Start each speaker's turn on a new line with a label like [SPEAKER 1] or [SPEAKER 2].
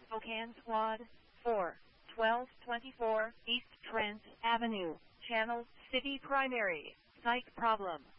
[SPEAKER 1] Spokane Squad 4, 1224 East Trent Avenue, Channel City Primary, Site Problem.